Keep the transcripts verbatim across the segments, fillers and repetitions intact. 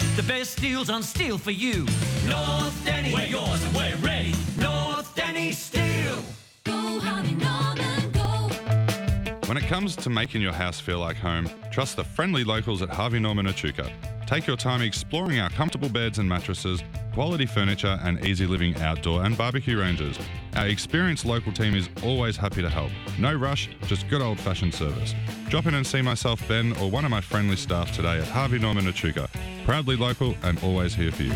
The best deals on steel for you. North Denny. We're yours and we're ready. North Denny Steel. Go Harvey Norman, go. When it comes to making your house feel like home, trust the friendly locals at Harvey Norman Echuca. Take your time exploring our comfortable beds and mattresses, quality furniture and easy living outdoor and barbecue ranges. Our experienced local team is always happy to help. No rush, just good old-fashioned service. Drop in and see myself, Ben, or one of my friendly staff today at Harvey Norman Echuca. Proudly local and always here for you.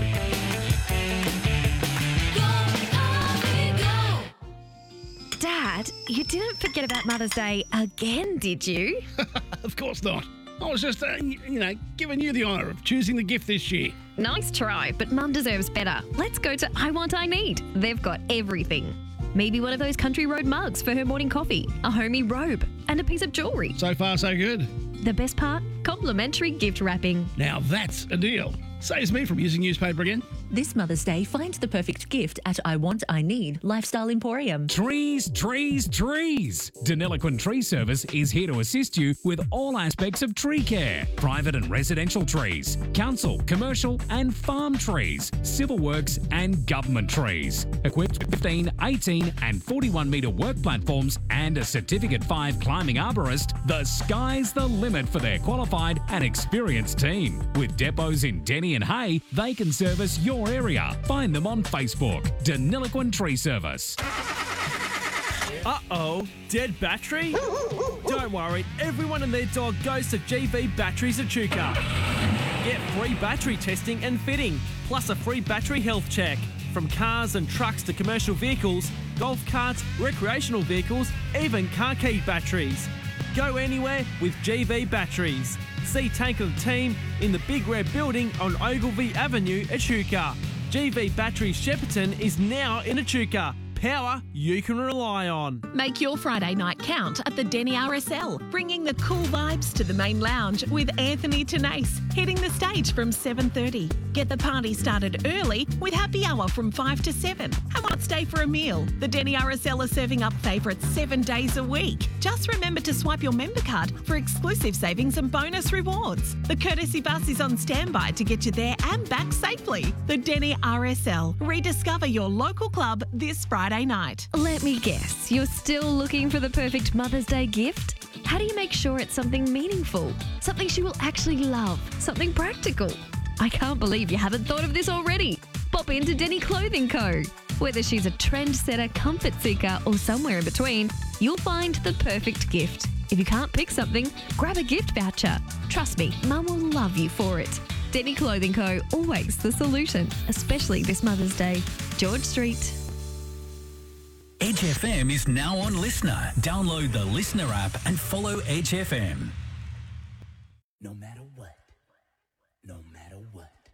Dad, you didn't forget about Mother's Day again, did you? Of course not. I was just, uh, you know, giving you the honour of choosing the gift this year. Nice try, but Mum deserves better. Let's go to I Want I Need. They've got everything. Maybe one of those Country Road mugs for her morning coffee, a homey robe, and a piece of jewellery. So far, so good. The best part? Complimentary gift wrapping. Now that's a deal. Saves me from using newspaper again. This Mother's Day, find the perfect gift at I Want I Need Lifestyle Emporium. Trees, trees, trees. Deniliquin Tree Service is here to assist you with all aspects of tree care. Private and residential trees, council, commercial and farm trees, civil works and government trees. Equipped with fifteen, eighteen and forty-one metre work platforms and a Certificate five climbing arborist, the sky's the limit for their qualified and experienced team. With depots in Denny and Hay, they can service your area. Find them on Facebook. Deniliquin Tree Service. Uh-oh, dead battery? Don't worry, everyone and their dog goes to G V Batteries Echuca. Get free battery testing and fitting, plus a free battery health check. From cars and trucks to commercial vehicles, golf carts, recreational vehicles, even car key batteries. Go anywhere with G V Batteries. See Tank of the Team in the Big Red Building on Ogilvy Avenue, Echuca. G V Batteries Shepparton is now in Echuca. Power you can rely on. Make your Friday night count at the Denny R S L, bringing the cool vibes to the main lounge with Anthony Tenace hitting the stage from seven thirty. Get the party started early with happy hour from five to seven. And why not stay for a meal? The Denny R S L are serving up favourites seven days a week. Just remember to swipe your member card for exclusive savings and bonus rewards. The courtesy bus is on standby to get you there and back safely. The Denny R S L. Rediscover your local club this Friday night. Let me guess, you're still looking for the perfect Mother's Day gift? How do you make sure it's something meaningful? Something she will actually love? Something practical? I can't believe you haven't thought of this already. Pop into Denny Clothing Co. Whether she's a trendsetter, comfort seeker, or somewhere in between, you'll find the perfect gift. If you can't pick something, grab a gift voucher. Trust me, Mum will love you for it. Denny Clothing Co. Always the solution, especially this Mother's Day. George Street. Edge F M is now on Listener. Download the Listener app and follow Edge F M. No matter what, no matter what.